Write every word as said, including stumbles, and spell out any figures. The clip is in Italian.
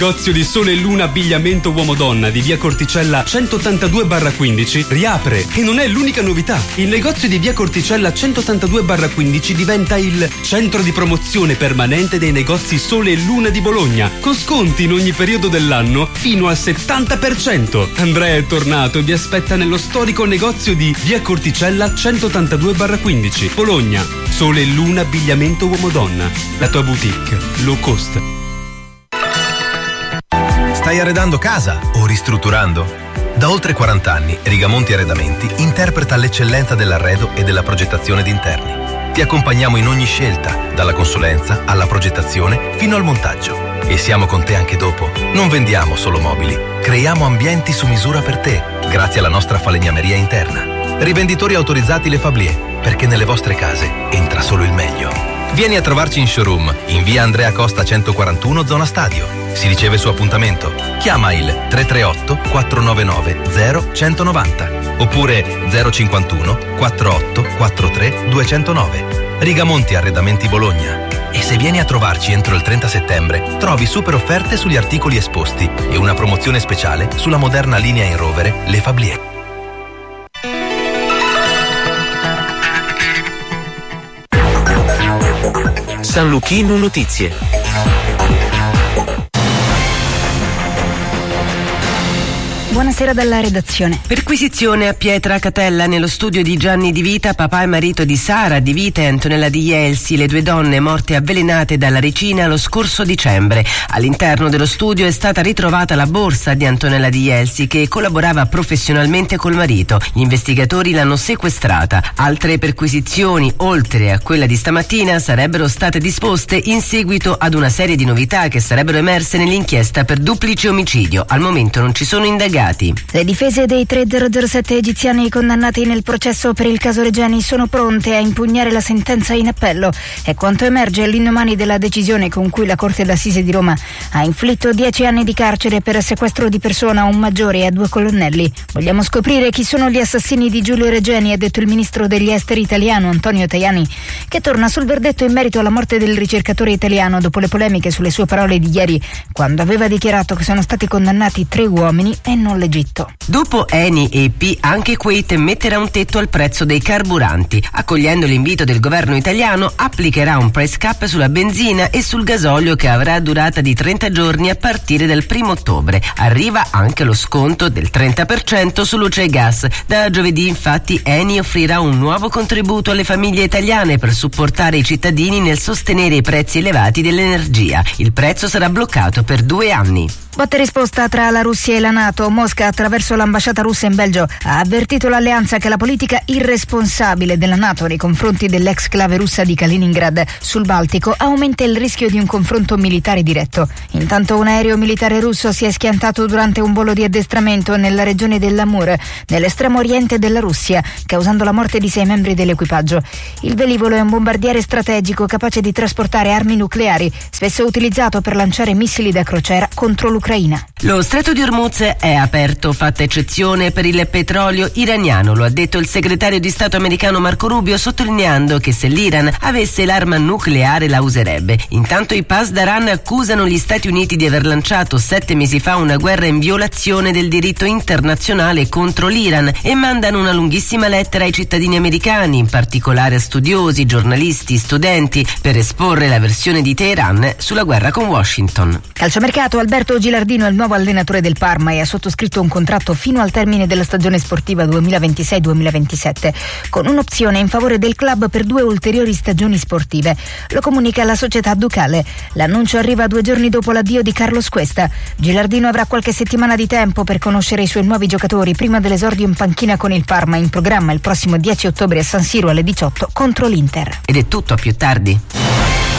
Negozio di Sole e Luna Abbigliamento Uomo-Donna di via Corticella centottantadue quindici riapre e non è l'unica novità. Il negozio di via Corticella centottantadue quindici diventa il centro di promozione permanente dei negozi Sole e Luna di Bologna, con sconti in ogni periodo dell'anno fino al settanta per cento. Andrea è tornato e vi aspetta nello storico negozio di via Corticella centottantadue quindici, Bologna. Sole e Luna Abbigliamento Uomo-Donna, la tua boutique low cost. Stai arredando casa o ristrutturando? Da oltre quaranta anni Rigamonti Arredamenti interpreta l'eccellenza dell'arredo e della progettazione d'interni. Ti accompagniamo in ogni scelta, dalla consulenza alla progettazione fino al montaggio. E siamo con te anche dopo. Non vendiamo solo mobili, creiamo ambienti su misura per te, grazie alla nostra falegnameria interna. Rivenditori autorizzati Le Fablier, perché nelle vostre case entra solo il meglio. Vieni a trovarci in showroom, in via Andrea Costa centoquarantuno, zona Stadio. Si riceve su appuntamento. Chiama il tre tre otto quattro nove nove zero uno nove zero oppure zero cinquantuno quarantotto quarantatré duecentonove. Rigamonti Arredamenti Bologna. E se vieni a trovarci entro il trenta settembre, trovi super offerte sugli articoli esposti e una promozione speciale sulla moderna linea in rovere Le Fablier. San Luchino Notizie. Buonasera dalla redazione. Perquisizione a Pietra Catella nello studio di Gianni Di Vita, papà e marito di Sara Di Vita e Antonella Di Jelsi, le due donne morte avvelenate dalla regina lo scorso dicembre. All'interno dello studio è stata ritrovata la borsa di Antonella Di Jelsi, che collaborava professionalmente col marito. Gli investigatori l'hanno sequestrata. Altre perquisizioni, oltre a quella di stamattina, sarebbero state disposte in seguito ad una serie di novità che sarebbero emerse nell'inchiesta per duplice omicidio. Al momento non ci sono indagati. Le difese dei tre zero zero sette egiziani condannati nel processo per il caso Regeni sono pronte a impugnare la sentenza in appello. È quanto emerge all'indomani della decisione con cui la Corte d'Assise di Roma ha inflitto dieci anni di carcere per sequestro di persona a un maggiore e a due colonnelli. Vogliamo scoprire chi sono gli assassini di Giulio Regeni, ha detto il ministro degli esteri italiano Antonio Tajani, che torna sul verdetto in merito alla morte del ricercatore italiano dopo le polemiche sulle sue parole di ieri, quando aveva dichiarato che sono stati condannati tre uomini e non l'Egitto. Dopo Eni e E P, anche Kuwait metterà un tetto al prezzo dei carburanti. Accogliendo l'invito del governo italiano, applicherà un price cap sulla benzina e sul gasolio che avrà durata di trenta giorni a partire dal primo ottobre. Arriva anche lo sconto del trenta per cento su luce e gas. Da giovedì, infatti, Eni offrirà un nuovo contributo alle famiglie italiane per supportare i cittadini nel sostenere i prezzi elevati dell'energia. Il prezzo sarà bloccato per due anni. Botta e risposta tra la Russia e la NATO. Mosca, attraverso l'ambasciata russa in Belgio, ha avvertito l'alleanza che la politica irresponsabile della NATO nei confronti dell'ex clave russa di Kaliningrad sul Baltico aumenta il rischio di un confronto militare diretto. Intanto un aereo militare russo si è schiantato durante un volo di addestramento nella regione dell'Amur, nell'estremo oriente della Russia, causando la morte di sei membri dell'equipaggio. Il velivolo è un bombardiere strategico capace di trasportare armi nucleari, spesso utilizzato per lanciare missili da crociera contro l'Ucraina. Lo stretto di Hormuz è aperto, fatta eccezione per il petrolio iraniano, lo ha detto il segretario di Stato americano Marco Rubio, sottolineando che se l'Iran avesse l'arma nucleare la userebbe. Intanto i Pasdaran accusano gli Stati Uniti di aver lanciato sette mesi fa una guerra in violazione del diritto internazionale contro l'Iran e mandano una lunghissima lettera ai cittadini americani, in particolare a studiosi, giornalisti, studenti, per esporre la versione di Teheran sulla guerra con Washington. Calciomercato. Alberto Gilardino è il nuovo allenatore del Parma e ha sottoscritto un contratto fino al termine della stagione sportiva duemilaventisei duemilaventisette, con un'opzione in favore del club per due ulteriori stagioni sportive. Lo comunica la società Ducale. L'annuncio arriva due giorni dopo l'addio di Carlos Cuesta. Gilardino avrà qualche settimana di tempo per conoscere i suoi nuovi giocatori prima dell'esordio in panchina con il Parma, in programma il prossimo dieci ottobre a San Siro alle diciotto contro l'Inter. Ed è tutto, a più tardi.